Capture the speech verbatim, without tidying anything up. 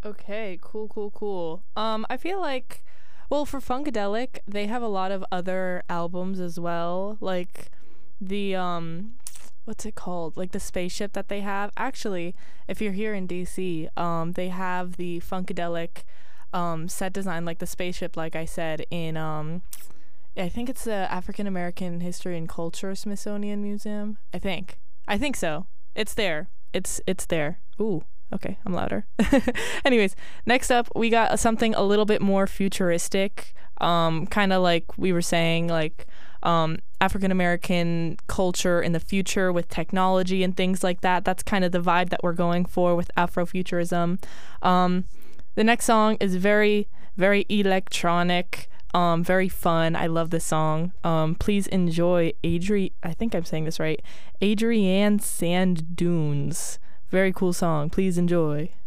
Okay, cool, cool, cool. Um, I feel like, well, for Funkadelic, they have a lot of other albums as well, like the um, what's it called? Like the spaceship that they have. Actually, if you're here in D C, um, they have the Funkadelic um set design, like the spaceship, like I said, in um, I think it's the African American History and Culture Smithsonian Museum. I think. I think so. It's there. It's it's there. Ooh. Okay, I'm louder. Anyways, next up we got something a little bit more futuristic. Um, kind of like we were saying, like um, African American culture in the future with technology and things like that. That's kind of the vibe that we're going for with Afrofuturism. Um, the next song is very, very electronic. Um, very fun. I love this song. Um, please enjoy Adri. I think I'm saying this right. Adrienne Sand Dunes. Very cool song. Please enjoy.